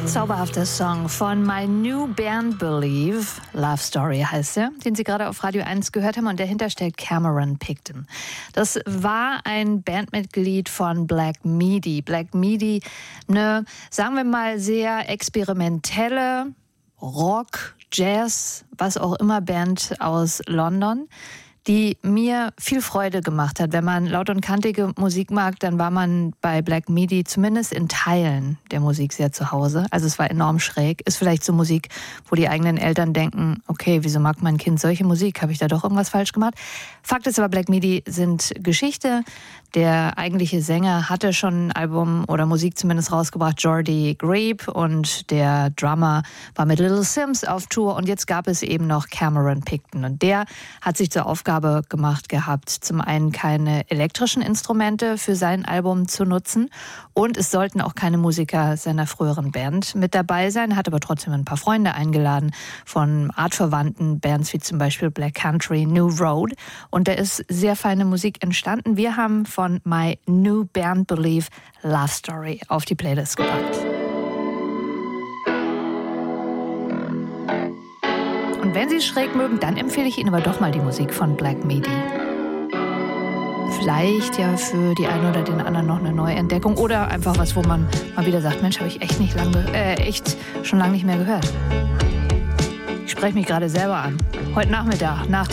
Zauberhafter Song von My New Band Believe, Love Story heißt er, den Sie gerade auf Radio 1 gehört haben, und dahinter steht Cameron Picton. Das war ein Bandmitglied von Black Midi. Black Midi, eine, sagen wir mal, sehr experimentelle Rock, Jazz, was auch immer Band aus London, die mir viel Freude gemacht hat. Wenn man laut und kantige Musik mag, dann war man bei Black Midi zumindest in Teilen der Musik sehr zu Hause. Also es war enorm schräg. Ist vielleicht so Musik, wo die eigenen Eltern denken, okay, wieso mag mein Kind solche Musik? Habe ich da doch irgendwas falsch gemacht? Fakt ist aber, Black Midi sind Geschichte. Der eigentliche Sänger hatte schon ein Album oder Musik zumindest rausgebracht, Jordy Grebe, und der Drummer war mit Little Sims auf Tour, und jetzt gab es eben noch Cameron Picton, und der hat sich zur Aufgabe gemacht gehabt, zum einen keine elektrischen Instrumente für sein Album zu nutzen, und es sollten auch keine Musiker seiner früheren Band mit dabei sein, hat aber trotzdem ein paar Freunde eingeladen von artverwandten Bands wie zum Beispiel Black Country, New Road, und da ist sehr feine Musik entstanden. Wir haben von My New Band Believe Love Story auf die Playlist gepackt. Und wenn Sie es schräg mögen, dann empfehle ich Ihnen aber doch mal die Musik von Black Midi. Vielleicht ja für die einen oder den anderen noch eine neue Entdeckung oder einfach was, wo man mal wieder sagt, Mensch, habe ich echt schon lange nicht mehr gehört. Ich spreche mich gerade selber an. Heute Nachmittag, nach